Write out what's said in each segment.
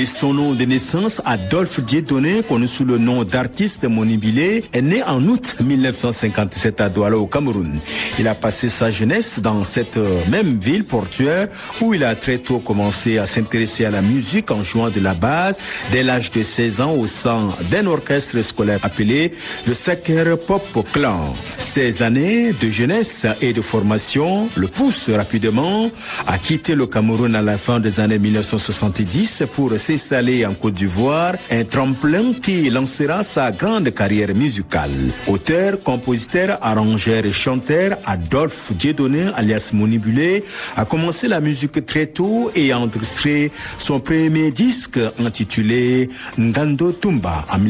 son nom de naissance, Adolphe Dieudonné, connu sous le nom d'artiste Moni Bilé, est né en août 1957 à Douala au Cameroun. Il a passé sa jeunesse dans cette même ville portuaire où il a très tôt commencé à s'intéresser à la musique en jouant de la basse dès l'âge de 16 ans au sein d'un orchestre scolaire appelé le Sacré Pop Clan. Ces années de jeunesse et de formation le poussent rapidement à quitter le Cameroun à la fin des années 1970 pour s'installer en Côte d'Ivoire, un tremplin qui lancera sa grande carrière musicale. Auteur, compositeur, arrangeur et chanteur, Adolphe Dieudonné, alias Moni Bilé, a commencé la musique très tôt et a enregistré son premier disque intitulé Ngando Tumba en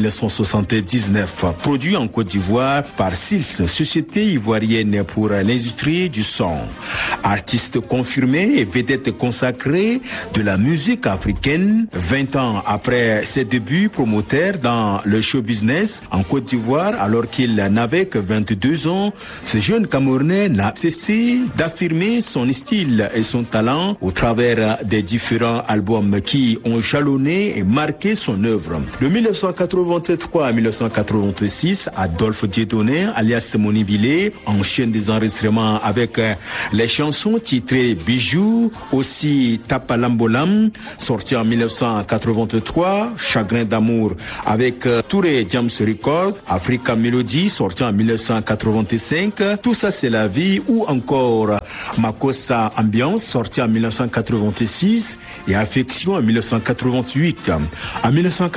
1979, produit en Côte d'Ivoire par SILS, Société ivoirienne pour l'industrie du son. Artiste confirmé et vedette consacrée de la musique africaine, 20 ans après ses débuts promoteurs dans le show business en Côte d'Ivoire, alors qu'il n'avait que 22 ans, ce jeune Camerounais n'a cessé d'affirmer son style et son talent au travers des différents albums qui ont jalonné et marqué son œuvre. De 1983 à 1986, Adolphe Dieudonné, alias Moni Bilé, enchaîne des enregistrements avec les chansons titrées Bijoux, aussi Tapalambolam, sorti en 1983, Chagrin d'amour avec Touré James Record, Africa Melody, sorti en 1985, Tout ça c'est la vie, ou encore Makossa Ambiance, sorti en 1986, et Affection en 1988. En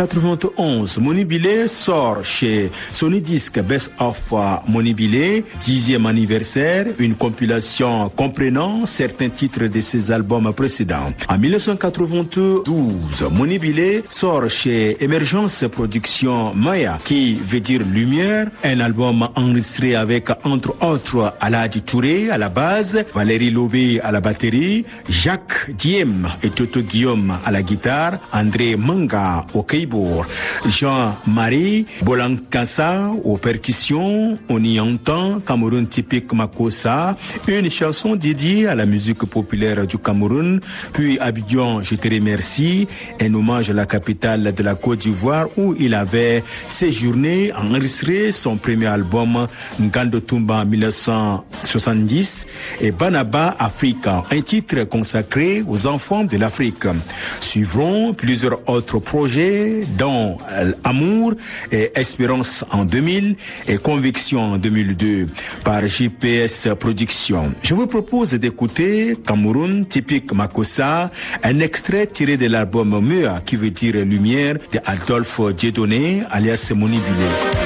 1991, Moni Bilé sort chez Sony Disc Best of Moni Bilé, 10e anniversaire, une compilation comprenant certains titres de ses albums précédents. En 1992, Moni Bilé sort chez Emergence Production Maya, qui veut dire lumière, un album enregistré avec entre autres Aladi Touré à la base, Valérie Lobé à la batterie, Jacques Diem et Toto Guillaume à la guitare, André Manga au keyboard, Jean-Marie Bolankassa aux percussions. On y entend Cameroun typique Makossa, une chanson dédiée à la musique populaire du Cameroun, puis Abidjan, je te remercie, un hommage à la capitale de la Côte d'Ivoire où il avait séjourné, enregistré son premier album Ngando Tumba en 1970 et Banaba Africa, un titre consacré aux enfants de l'Afrique. Suivront plusieurs autres projets dont Amour et Espérance en 2000 et Conviction en 2002 par JPS Productions. Je vous propose d'écouter Cameroun typique Makossa, un extrait tiré de l'album Mua qui veut dire lumière de Adolphe Dieudonné alias Moni Bilé.